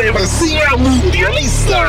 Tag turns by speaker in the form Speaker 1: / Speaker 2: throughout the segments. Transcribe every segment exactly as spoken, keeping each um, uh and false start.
Speaker 1: Supremacía Mundialista.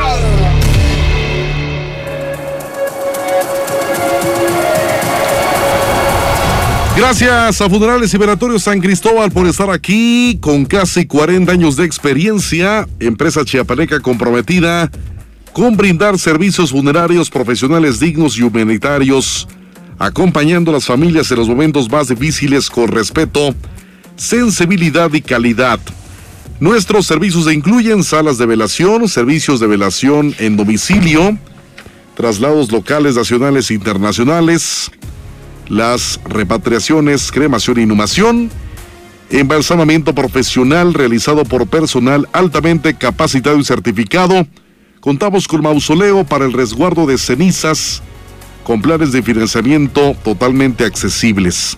Speaker 2: Gracias a Funerales y Velatorios San Cristóbal por estar aquí con casi cuarenta años de experiencia, empresa chiapaneca comprometida con brindar servicios funerarios profesionales dignos y humanitarios, acompañando a las familias en los momentos más difíciles con respeto, sensibilidad y calidad. Nuestros servicios incluyen salas de velación, servicios de velación en domicilio, traslados locales, nacionales e internacionales, las repatriaciones, cremación e inhumación, embalsamamiento profesional realizado por personal altamente capacitado y certificado. Contamos con mausoleo para el resguardo de cenizas, con planes de financiamiento totalmente accesibles.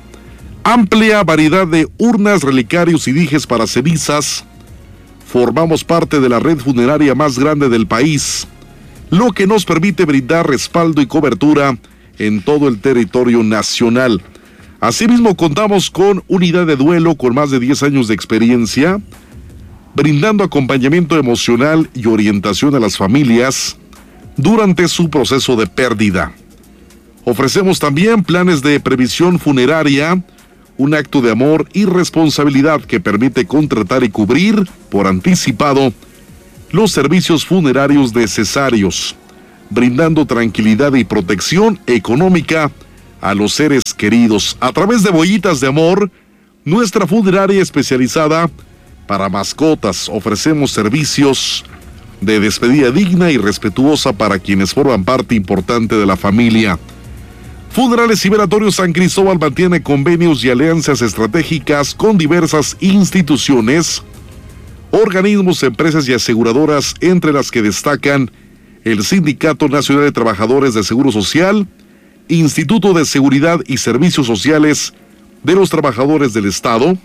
Speaker 2: Amplia variedad de urnas, relicarios y dijes para cenizas. Formamos parte de la red funeraria más grande del país, lo que nos permite brindar respaldo y cobertura en todo el territorio nacional. Asimismo, contamos con unidad de duelo con más de diez años de experiencia, brindando acompañamiento emocional y orientación a las familias durante su proceso de pérdida. Ofrecemos también planes de previsión funeraria, un acto de amor y responsabilidad que permite contratar y cubrir por anticipado los servicios funerarios necesarios, brindando tranquilidad y protección económica a los seres queridos. A través de Bollitas de Amor, nuestra funeraria especializada para mascotas, ofrecemos servicios de despedida digna y respetuosa para quienes forman parte importante de la familia. Funerales y Velatorios San Cristóbal mantiene convenios y alianzas estratégicas con diversas instituciones, organismos, empresas y aseguradoras, entre las que destacan el Sindicato Nacional de Trabajadores de Seguro Social, Instituto de Seguridad y Servicios Sociales de los Trabajadores del Estado,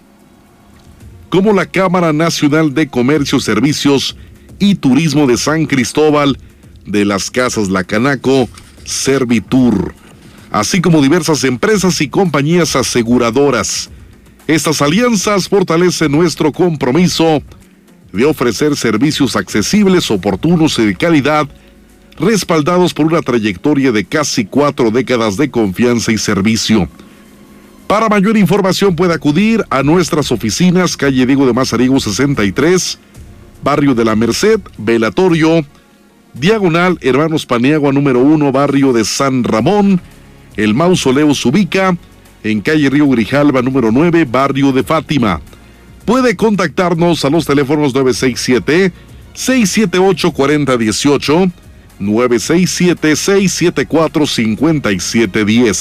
Speaker 2: como la Cámara Nacional de Comercio, Servicios y Turismo de San Cristóbal de las Casas La Canaco, Servitur, así como diversas empresas y compañías aseguradoras. Estas alianzas fortalecen nuestro compromiso de ofrecer servicios accesibles, oportunos y de calidad, respaldados por una trayectoria de casi cuatro décadas de confianza y servicio. Para mayor información puede acudir a nuestras oficinas, calle Diego de Mazariego sesenta y tres, barrio de la Merced, Velatorio, diagonal Hermanos Paniagua número uno, barrio de San Ramón. El mausoleo se ubica en calle Río Grijalva número nueve, barrio de Fátima. Puede contactarnos a los teléfonos nueve seis siete, seis siete ocho, cuatro cero uno ocho, nueve seis siete, seis siete cuatro, cinco siete uno cero.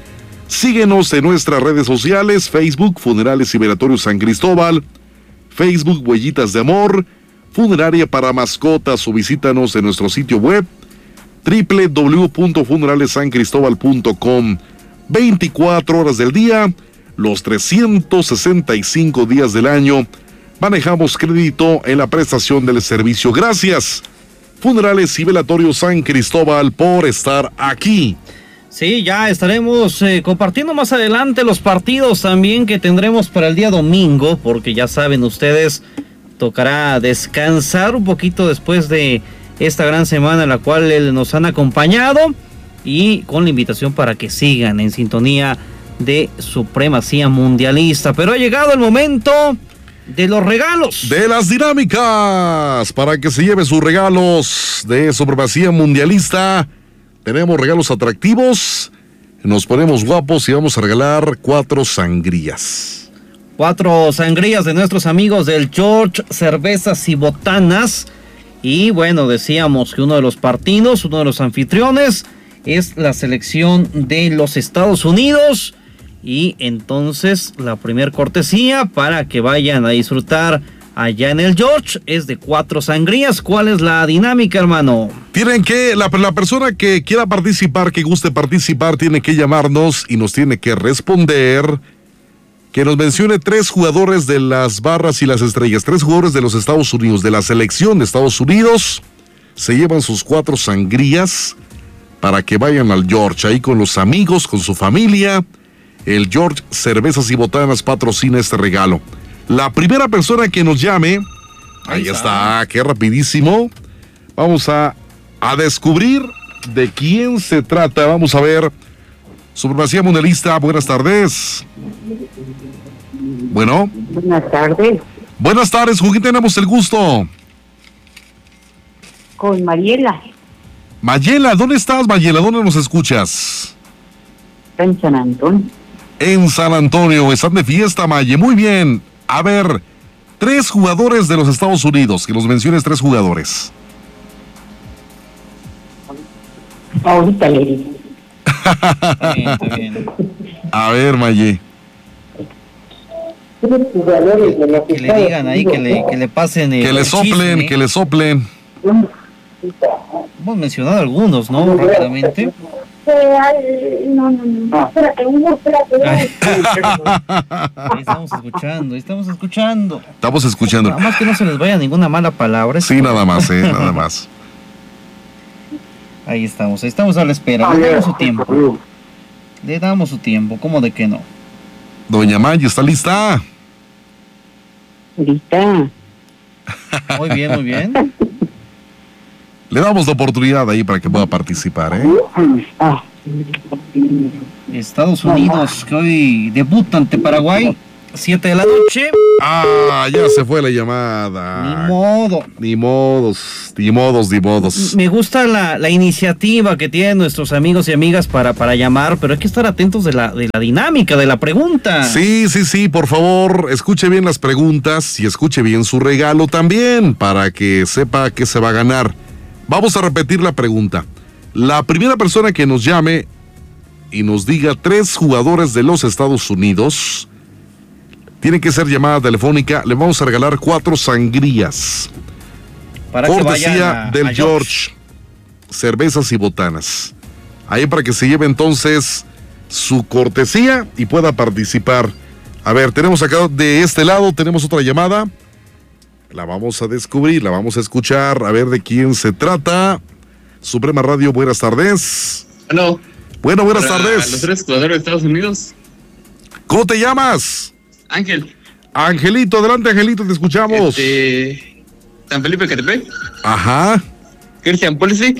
Speaker 2: Síguenos en nuestras redes sociales, Facebook, Funerales y Velatorios San Cristóbal, Facebook, Huellitas de Amor, Funeraria para Mascotas, o visítanos en nuestro sitio web, doble u doble u doble u punto funerales san cristóbal punto com. veinticuatro horas del día, los trescientos sesenta y cinco días del año, manejamos crédito en la prestación del servicio. Gracias, Funerales y Velatorios San Cristóbal, por estar aquí.
Speaker 3: Sí, ya estaremos eh, compartiendo más adelante los partidos también que tendremos para el día domingo, porque ya saben ustedes, tocará descansar un poquito después de esta gran semana en la cual nos han acompañado, y con la invitación para que sigan en sintonía de Supremacía Mundialista. Pero ha llegado el momento de los regalos,
Speaker 2: de las dinámicas, para que se lleve sus regalos de Supremacía Mundialista. Tenemos regalos atractivos, nos ponemos guapos y vamos a regalar cuatro sangrías.
Speaker 3: Cuatro sangrías de nuestros amigos del George Cervezas y Botanas. Y bueno, decíamos que uno de los partidos, uno de los anfitriones, es la selección de los Estados Unidos. Y entonces la primer cortesía para que vayan a disfrutar allá en el George es de cuatro sangrías. ¿Cuál es la dinámica, hermano?
Speaker 2: Tienen que, la, la persona que quiera participar, que guste participar, tiene que llamarnos y nos tiene que responder, que nos mencione tres jugadores de las Barras y las Estrellas, tres jugadores de los Estados Unidos, de la selección de Estados Unidos. Se llevan sus cuatro sangrías para que vayan al George, ahí con los amigos, con su familia. El George Cervezas y Botanas patrocina este regalo. La primera persona que nos llame Ahí, Ahí está, qué rapidísimo. Vamos a, a descubrir de quién se trata. Vamos a ver. Supremacía Mundialista, buenas tardes. Bueno.
Speaker 4: Buenas tardes.
Speaker 2: Buenas tardes, ¿con quién tenemos el gusto?
Speaker 4: Con Mariela.
Speaker 2: Mayela, ¿dónde estás, Mayela? ¿Dónde nos escuchas?
Speaker 4: Está en San Antonio.
Speaker 2: En San Antonio, están de fiesta, Maye. Muy bien. A ver, tres jugadores de los Estados Unidos, que nos menciones tres jugadores.
Speaker 4: Ahorita le digo.
Speaker 3: Está bien, está bien.
Speaker 2: A ver, Maye.
Speaker 4: Tres jugadores de los
Speaker 3: Que le digan ahí, que le, que le pasen el
Speaker 2: Que le soplen,
Speaker 3: chisme.
Speaker 2: que le soplen.
Speaker 3: Hemos mencionado algunos, ¿no? Rápidamente.
Speaker 4: No, no, no. Espérate, espérate.
Speaker 3: Ay. Ahí estamos escuchando, ahí estamos escuchando.
Speaker 2: Estamos escuchando.
Speaker 3: Nada más que no se les vaya ninguna mala palabra.
Speaker 2: Sí, nada más, eh, nada más.
Speaker 3: Ahí estamos, ahí estamos a la espera. Le damos su tiempo. Le damos su tiempo, ¿cómo de que no?
Speaker 2: Doña Maye, ¿está lista?
Speaker 4: Ahorita.
Speaker 3: Muy bien, muy bien.
Speaker 2: Le damos la oportunidad ahí para que pueda participar, ¿eh?
Speaker 4: Ah.
Speaker 3: Estados Unidos, que hoy debuta ante Paraguay, siete de la noche.
Speaker 2: Ah, ya se fue la llamada.
Speaker 3: Ni modo.
Speaker 2: Ni modos, ni modos, ni modos.
Speaker 3: Me gusta la, la iniciativa que tienen nuestros amigos y amigas para, para llamar, pero hay que estar atentos de la, de la dinámica, de la pregunta.
Speaker 2: Sí, sí, sí, por favor, escuche bien las preguntas y escuche bien su regalo también, para que sepa qué se va a ganar. Vamos a repetir la pregunta. La primera persona que nos llame y nos diga tres jugadores de los Estados Unidos, tiene que ser llamada telefónica, le vamos a regalar cuatro sangrías.
Speaker 3: Para que
Speaker 2: cortesía
Speaker 3: vayan a,
Speaker 2: del
Speaker 3: a
Speaker 2: George. George, cervezas y botanas. Ahí para que se lleve entonces su cortesía y pueda participar. A ver, tenemos acá de este lado, tenemos otra llamada. La vamos a descubrir, la vamos a escuchar, a ver de quién se trata. Suprema Radio, buenas tardes.
Speaker 5: Bueno.
Speaker 2: Bueno, buenas
Speaker 5: Para
Speaker 2: tardes.
Speaker 5: Los tres jugadores de Estados Unidos.
Speaker 2: ¿Cómo te llamas?
Speaker 5: Ángel.
Speaker 2: Angelito, adelante, Angelito, te escuchamos.
Speaker 5: Este, San Felipe Catepec.
Speaker 2: Ajá.
Speaker 5: Christian Pulisic.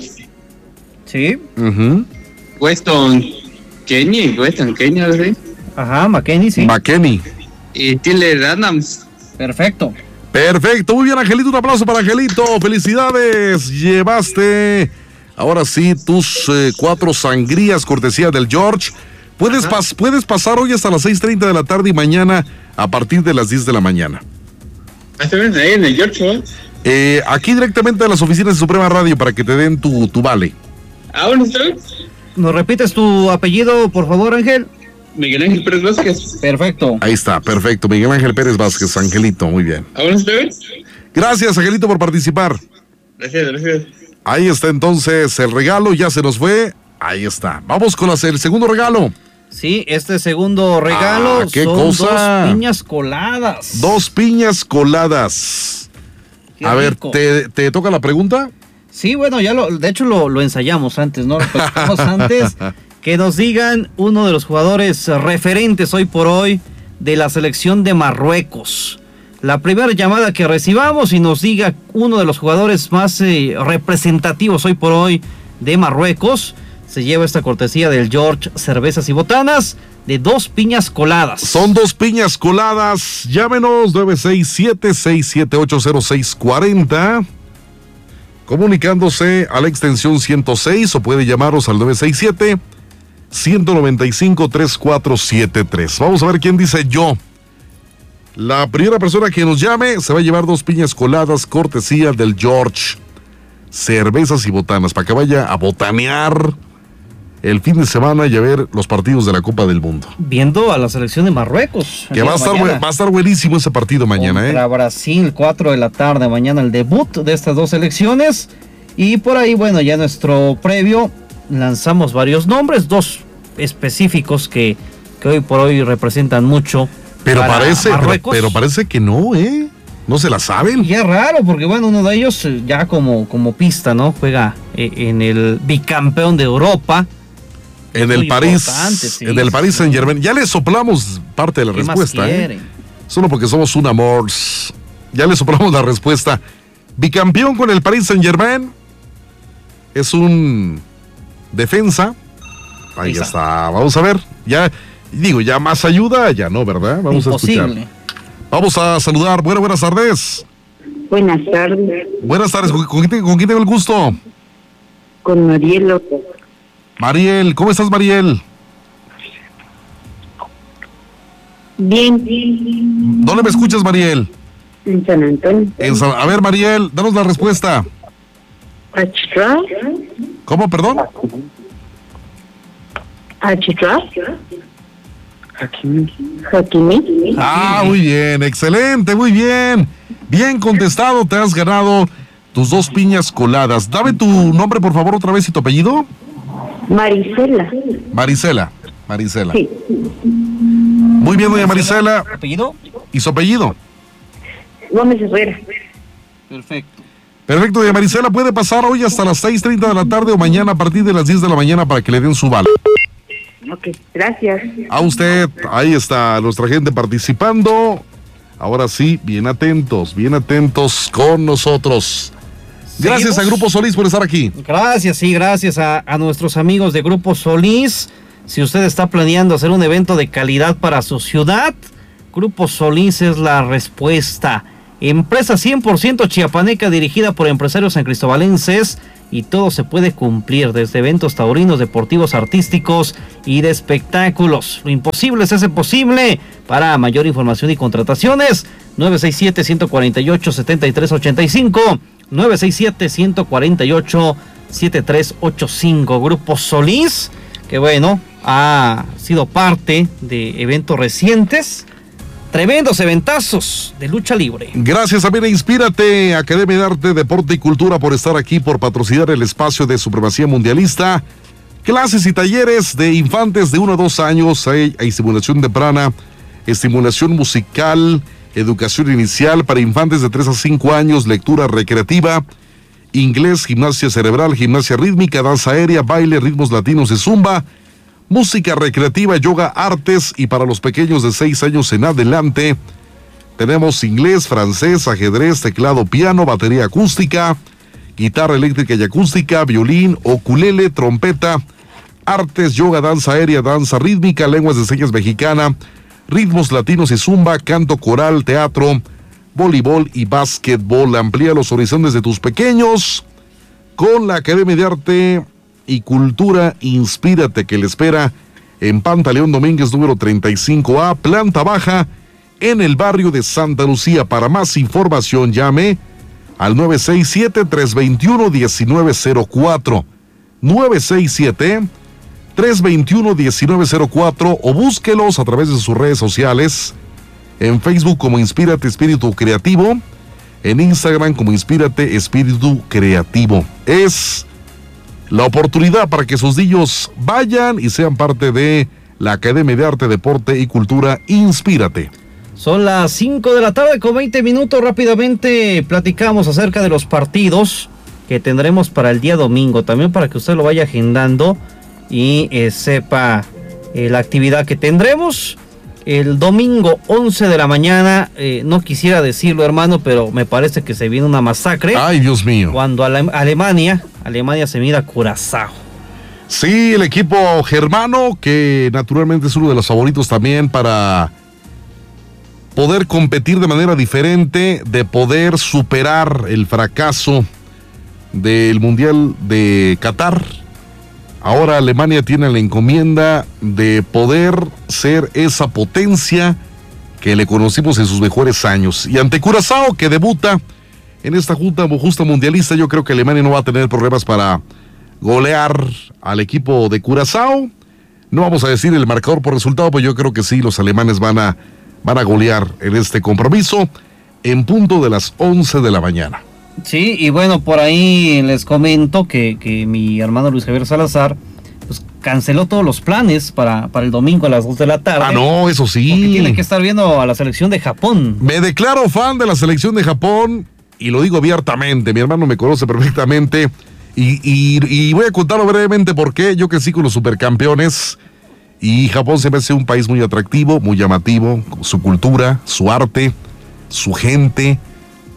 Speaker 3: Sí.
Speaker 2: Uh-huh.
Speaker 5: Weston Kenny. Weston Kenny, algo así.
Speaker 3: Ajá, McKenny, sí.
Speaker 2: McKenny.
Speaker 5: Y Tyler Adams.
Speaker 3: Perfecto.
Speaker 2: Perfecto, muy bien, Angelito, un aplauso para Angelito, felicidades, llevaste ahora sí tus eh, cuatro sangrías cortesía del George. Puedes, pas puedes pasar hoy hasta las seis treinta de la tarde y mañana a partir de las diez de la mañana.
Speaker 5: ¿Hasta bien ahí en el George, ¿no?
Speaker 2: Eh, aquí directamente en las oficinas de Suprema Radio para que te den tu, tu vale.
Speaker 5: ¿Ah, bueno, está bien?
Speaker 3: ¿Nos repites tu apellido, por favor, Ángel?
Speaker 5: Miguel Ángel Pérez Vázquez.
Speaker 3: Perfecto.
Speaker 2: Ahí está, perfecto, Miguel Ángel Pérez Vázquez, Angelito, muy bien.
Speaker 5: ¿Ah, bueno, está bien?
Speaker 2: Gracias, Angelito, por participar.
Speaker 5: Gracias, gracias.
Speaker 2: Ahí está entonces el regalo, ya se nos fue. Ahí está. Vamos con las- el segundo regalo.
Speaker 3: Sí, este segundo regalo
Speaker 2: Ah, ¿qué
Speaker 3: son
Speaker 2: cosa?
Speaker 3: dos piñas coladas.
Speaker 2: Dos piñas coladas.
Speaker 3: Qué
Speaker 2: A ver,
Speaker 3: rico.
Speaker 2: ¿te, ¿te toca la pregunta?
Speaker 3: Sí, bueno, ya lo, de hecho lo, lo ensayamos antes, ¿no? Lo platicamos antes. Que nos digan uno de los jugadores referentes hoy por hoy de la selección de Marruecos. La primera llamada que recibamos y nos diga uno de los jugadores más eh, representativos hoy por hoy de Marruecos, se lleva esta cortesía del George Cervezas y Botanas de dos piñas coladas.
Speaker 2: Son dos piñas coladas. Llámenos nueve seis siete, seis siete ocho, cero seis cuatro cero. Comunicándose a la extensión ciento seis o puede llamaros al nueve seis siete, uno nueve cinco, tres cuatro siete tres. Vamos a ver quién dice yo. La primera persona que nos llame se va a llevar dos piñas coladas cortesía del George Cervezas y Botanas para que vaya a botanear el fin de semana y a ver los partidos de la Copa del Mundo.
Speaker 3: Viendo a la selección de Marruecos.
Speaker 2: Que va a, estar,
Speaker 3: mañana.
Speaker 2: va a estar buenísimo ese partido mañana,
Speaker 3: Contra
Speaker 2: ¿eh?
Speaker 3: Brasil, cuatro de la tarde, mañana el debut de estas dos selecciones. Y por ahí, bueno, ya nuestro previo, lanzamos varios nombres, dos específicos que, que hoy por hoy representan mucho.
Speaker 2: Pero
Speaker 3: para
Speaker 2: parece, pero,
Speaker 3: Marruecos.
Speaker 2: pero parece que no, ¿eh? No se la saben.
Speaker 3: Y es raro, porque bueno, uno de ellos eh, ya como, como pista, ¿no? Juega eh, en el bicampeón de Europa.
Speaker 2: En el
Speaker 3: Muy
Speaker 2: París,
Speaker 3: importante, sí,
Speaker 2: en el París
Speaker 3: sí.
Speaker 2: Saint Germain. Ya le soplamos parte de la
Speaker 3: ¿Qué más
Speaker 2: respuesta, ¿eh?
Speaker 3: quieren?
Speaker 2: Solo porque somos un amors. ya le soplamos la respuesta. Bicampeón con el Paris Saint-Germain. Es un defensa. Ahí
Speaker 3: Ahí está.
Speaker 2: está. Vamos a ver. Ya, digo, ya más ayuda, ya no, ¿verdad? Vamos
Speaker 3: Imposible.
Speaker 2: a escuchar. Vamos a saludar. Bueno, buenas tardes.
Speaker 4: Buenas tardes,
Speaker 2: Buenas tardes. ¿Con, con quién, te- con quién tengo el gusto?
Speaker 4: con Mariel López.
Speaker 2: Mariel, ¿cómo estás, Mariel?
Speaker 4: Bien, bien,
Speaker 2: ¿Dónde me escuchas, Mariel?
Speaker 4: en San Antonio.
Speaker 2: En San- A ver, Mariel, danos la respuesta.
Speaker 4: ¿Achitra?
Speaker 2: ¿Cómo, perdón?
Speaker 4: ¿Achitra? Hakimi. Hakimi.
Speaker 2: Ah, muy bien, excelente, muy bien. Bien contestado, te has ganado tus dos piñas coladas. Dame tu nombre, por favor, otra vez y tu apellido.
Speaker 4: Marisela.
Speaker 2: Marisela, Marisela.
Speaker 4: Sí.
Speaker 2: Muy bien, doña Marisela.
Speaker 3: ¿Apellido?
Speaker 2: ¿Y su apellido?
Speaker 4: Gómez Herrera.
Speaker 3: Perfecto.
Speaker 2: Perfecto, doña Marisela, puede pasar hoy hasta las seis treinta de la tarde o mañana a partir de las diez de la mañana para que le den su vale.
Speaker 4: Ok, gracias.
Speaker 2: A usted, ahí está nuestra gente participando. Ahora sí, bien atentos, bien atentos con nosotros. Gracias
Speaker 3: ¿Seguimos?
Speaker 2: a Grupo Solís por estar aquí.
Speaker 3: Gracias, sí, gracias a, a nuestros amigos de Grupo Solís. Si usted está planeando hacer un evento de calidad para su ciudad, Grupo Solís es la respuesta. Empresa cien por ciento chiapaneca dirigida por empresarios sancristobalenses y todo se puede cumplir, desde eventos taurinos, deportivos, artísticos y de espectáculos. Lo imposible se hace posible. Para mayor información y contrataciones, nueve seis siete, uno cuatro ocho, siete tres ocho cinco, nueve seis siete, uno cuatro ocho, siete tres ocho cinco. Grupo Solís, que bueno, ha sido parte de eventos recientes, tremendos eventazos de lucha libre.
Speaker 2: Gracias también a Inspírate, Academia de Arte, Deporte y Cultura por estar aquí, por patrocinar el espacio de supremacía mundialista. Clases y talleres de infantes de uno a dos años, hay, hay estimulación temprana, estimulación musical, educación inicial para infantes de tres a cinco años, lectura recreativa, inglés, gimnasia cerebral, gimnasia rítmica, danza aérea, baile, ritmos latinos y zumba, música recreativa, yoga, artes, y para los pequeños de seis años en adelante tenemos inglés, francés, ajedrez, teclado, piano, batería acústica, guitarra eléctrica y acústica, violín, ukulele, trompeta, artes, yoga, danza aérea, danza rítmica, lenguas de señas mexicana, ritmos latinos y zumba, canto coral, teatro, voleibol y básquetbol. Amplía los horizontes de tus pequeños con la Academia de Arte y Cultura Inspírate, que le espera en Pantaleón Domínguez número treinta y cinco A, planta baja, en el barrio de Santa Lucía. Para más información llame al nueve seis siete, tres dos uno, uno nueve cero cuatro, nueve seis siete, tres dos uno, uno nueve cero cuatro, o búsquelos a través de sus redes sociales, en Facebook como Inspírate Espíritu Creativo, en Instagram como Inspírate Espíritu Creativo. Es la oportunidad para que sus niños vayan y sean parte de la Academia de Arte, Deporte y Cultura Inspírate.
Speaker 3: Son las cinco de la tarde con veinte minutos. Rápidamente platicamos acerca de los partidos que tendremos para el día domingo. También para que usted lo vaya agendando y eh, sepa eh, la actividad que tendremos. El domingo once de la mañana, eh, no quisiera decirlo, hermano, pero me parece que se viene una masacre.
Speaker 2: Ay, Dios mío.
Speaker 3: Cuando Ale- Alemania, Alemania se mira a Curazao.
Speaker 2: Sí, el equipo germano, que naturalmente es uno de los favoritos también para poder competir de manera diferente, de poder superar el fracaso del Mundial de Qatar. Ahora Alemania tiene la encomienda de poder ser esa potencia que le conocimos en sus mejores años. Y ante Curazao, que debuta en esta justa, justa mundialista, yo creo que Alemania no va a tener problemas para golear al equipo de Curazao. No vamos a decir el marcador por resultado, pero yo creo que sí, los alemanes van a, van a golear en este compromiso en punto de las once de la mañana.
Speaker 3: Sí, y bueno, por ahí les comento que, que mi hermano Luis Javier Salazar pues canceló todos los planes para, para el domingo a las dos de la tarde.
Speaker 2: Ah, no, eso sí.
Speaker 3: Porque tiene que estar viendo a la selección de Japón.
Speaker 2: Me declaro fan de la selección de Japón y lo digo abiertamente. Mi hermano me conoce perfectamente y, y, y voy a contarlo brevemente por qué. Yo crecí con los supercampeones y Japón se me hace un país muy atractivo, muy llamativo, su cultura, su arte, su gente,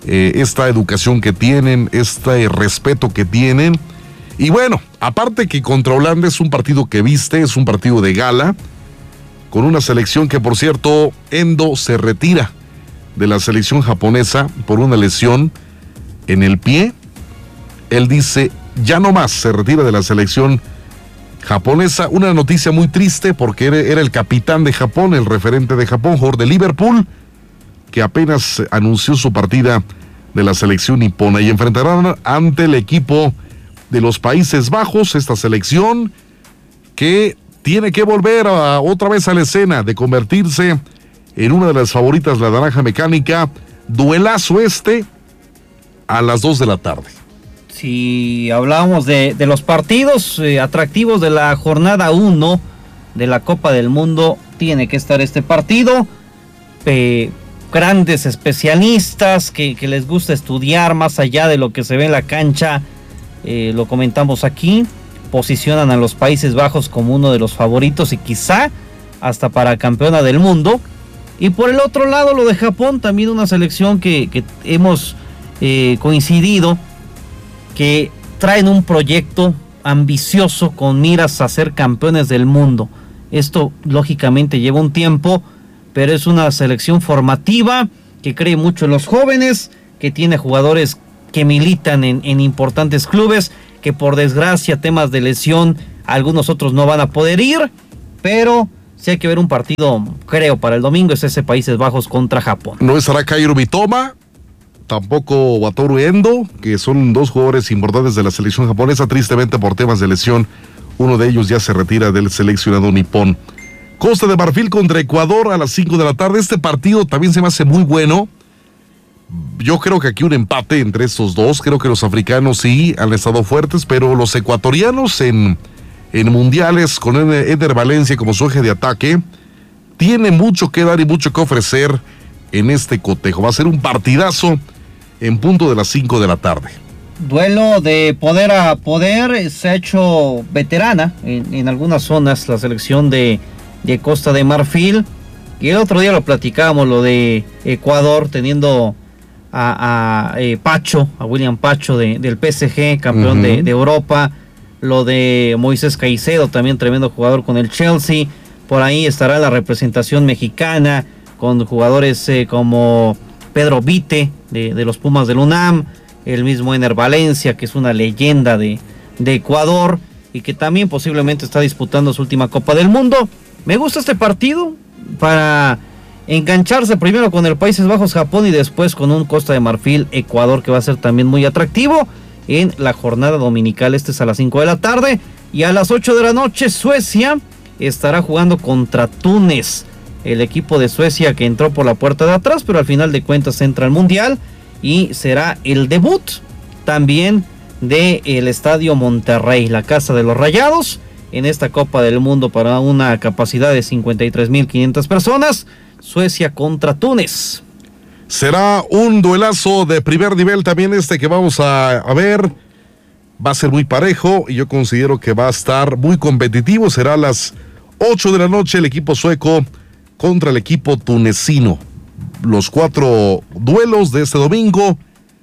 Speaker 2: eh, esta educación que tienen, este respeto que tienen. Y bueno, aparte que contra Holanda es un partido que viste, es un partido de gala, con una selección que, por cierto, Endo se retira de la selección japonesa por una lesión en el pie. Él dice, ya no más, se retira de la selección japonesa. Una noticia muy triste porque era, era el capitán de Japón, el referente de Japón, jugador de Liverpool, que apenas anunció su partida de la selección nipona y enfrentarán ante el equipo de los Países Bajos, esta selección que tiene que volver a, otra vez a la escena de convertirse en una de las favoritas, la naranja mecánica. Duelazo este a las dos de la tarde.
Speaker 3: Si hablábamos de, de los partidos eh, atractivos de la jornada uno de la Copa del Mundo, tiene que estar este partido. Eh, grandes especialistas que, que les gusta estudiar más allá de lo que se ve en la cancha, eh, lo comentamos aquí, posicionan a los Países Bajos como uno de los favoritos y quizá hasta para campeona del mundo. Y por el otro lado, lo de Japón, también una selección que, que hemos eh, coincidido, que traen un proyecto ambicioso con miras a ser campeones del mundo. Esto lógicamente lleva un tiempo, pero es una selección formativa que cree mucho en los jóvenes, que tiene jugadores que militan en, en importantes clubes, que por desgracia, temas de lesión, algunos otros no van a poder ir, pero si hay que ver un partido, creo, para el domingo, es ese Países Bajos contra Japón.
Speaker 2: No estará Kairo Mitoma, tampoco Wataru Endo, que son dos jugadores importantes de la selección japonesa, tristemente por temas de lesión, uno de ellos ya se retira del seleccionado nipón. Costa de Marfil contra Ecuador a las cinco de la tarde, este partido también se me hace muy bueno. Yo creo que aquí un empate entre estos dos, creo que los africanos sí han estado fuertes, pero los ecuatorianos en, en mundiales, con Eder Valencia como su eje de ataque, tiene mucho que dar y mucho que ofrecer en este cotejo. Va a ser un partidazo en punto de las cinco de la tarde.
Speaker 3: Duelo de poder a poder, se ha hecho veterana en, en algunas zonas la selección de, de Costa de Marfil, y el otro día lo platicábamos, lo de Ecuador teniendo a, a eh, Pacho, a William Pacho de, del P S G, campeón uh-huh. de, de Europa, lo de Moisés Caicedo, también tremendo jugador con el Chelsea. Por ahí estará la representación mexicana con jugadores eh, como Pedro Vite de, de los Pumas del UNAM, el mismo Ener Valencia, que es una leyenda de, de Ecuador y que también posiblemente está disputando su última Copa del Mundo. Me gusta este partido para engancharse primero con el Países Bajos, Japón, y después con un Costa de Marfil, Ecuador, que va a ser también muy atractivo en la jornada dominical. Este es a las cinco de la tarde, y a las ocho de la noche Suecia estará jugando contra Túnez, el equipo de Suecia que entró por la puerta de atrás, pero al final de cuentas entra al Mundial, y será el debut también del Estadio Monterrey, la casa de los Rayados, en esta Copa del Mundo para una capacidad de cincuenta y tres mil quinientas personas. Suecia contra Túnez.
Speaker 2: Será un duelazo de primer nivel también este que vamos a, a ver. Va a ser muy parejo y yo considero que va a estar muy competitivo. Será a las ocho de la noche el equipo sueco contra el equipo tunecino. Los cuatro duelos de este domingo,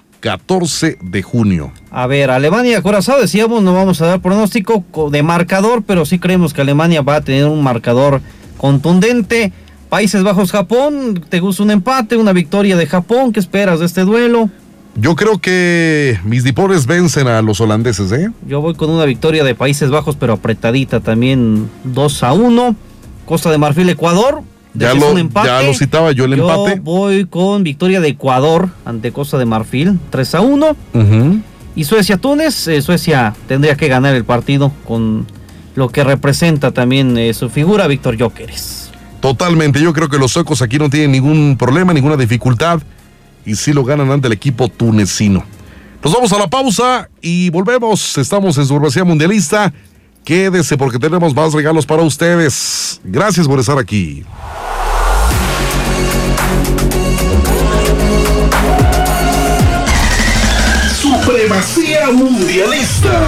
Speaker 2: catorce de junio.
Speaker 3: A ver, Alemania, Curazao, decíamos, no vamos a dar pronóstico de marcador, pero sí creemos que Alemania va a tener un marcador contundente. Países Bajos, Japón, ¿te gusta un empate, una victoria de Japón? ¿Qué esperas de este duelo?
Speaker 2: Yo creo que mis nipones vencen a los holandeses, ¿eh?
Speaker 3: Yo voy con una victoria de Países Bajos, pero apretadita también, dos a uno. Costa de Marfil, Ecuador.
Speaker 2: Ya lo, ya lo citaba yo el
Speaker 3: yo
Speaker 2: empate.
Speaker 3: Yo voy con victoria de Ecuador ante Costa de Marfil, tres a uno. Uh-huh. Y Suecia-Túnez, eh, Suecia tendría que ganar el partido con lo que representa también eh, su figura, Víctor Gyökeres.
Speaker 2: Totalmente, yo creo que los suecos aquí no tienen ningún problema, ninguna dificultad, y sí lo ganan ante el equipo tunecino. Nos vamos a la pausa y volvemos. Estamos en Supremacía Mundialista. Quédese porque tenemos más regalos para ustedes. Gracias por estar aquí.
Speaker 1: Supremacía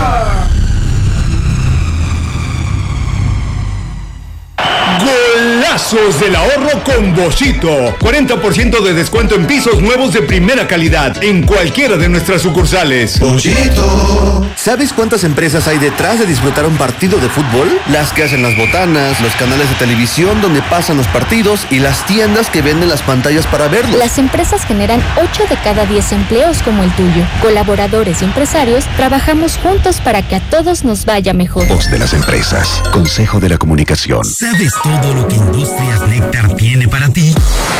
Speaker 1: Mundialista. ¡Golazo!
Speaker 6: Brazos del ahorro con Boschito. cuarenta por ciento de descuento en pisos nuevos de primera calidad en cualquiera de nuestras sucursales.
Speaker 7: Boschito. ¿Sabes cuántas empresas hay detrás de disfrutar un partido de fútbol? Las que hacen las botanas, los canales de televisión donde pasan los partidos y las tiendas que venden las pantallas para verlos.
Speaker 8: Las empresas generan ocho de cada diez empleos como el tuyo. Colaboradores y empresarios trabajamos juntos para que a todos nos vaya mejor.
Speaker 9: Voz de las empresas. Consejo de la Comunicación.
Speaker 10: ¿Sabes todo lo que Industrias Néctar tiene para ti?